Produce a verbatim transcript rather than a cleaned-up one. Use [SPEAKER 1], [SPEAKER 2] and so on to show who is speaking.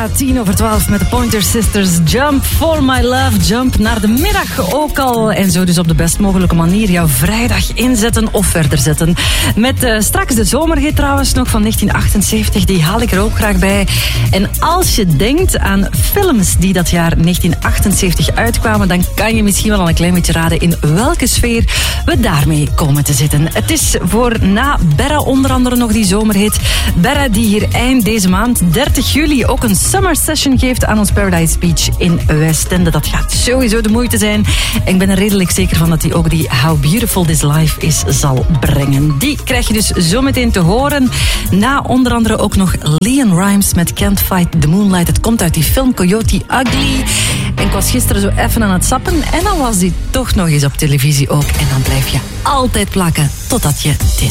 [SPEAKER 1] Ja, tien over twaalf met de Pointer Sisters. Jump for my love. Jump naar de middag ook al. En zo dus op de best mogelijke manier jouw vrijdag inzetten of verder zetten. Met uh, straks de zomerhit trouwens nog van negentien achtenzeventig. Die haal ik er ook graag bij. En als je denkt aan films die dat jaar negentien achtenzeventig uitkwamen, dan kan je misschien wel al een klein beetje raden in welke sfeer we daarmee komen te zitten. Het is voor na Berra onder andere nog die zomerhit. Berra die hier eind deze maand, dertig juli, ook een summer session geeft aan ons Paradise Beach in Westende. Dat gaat sowieso de moeite zijn. En ik ben er redelijk zeker van dat hij ook die How Beautiful This Life Is zal brengen. Die krijg je dus zo meteen te horen. Na onder andere ook nog Leon Rimes met Can't Fight the Moonlight. Het komt uit die film Coyote Ugly. En ik was gisteren zo even aan het sappen en dan was die toch nog eens op televisie ook. En dan blijf je altijd plakken totdat je dit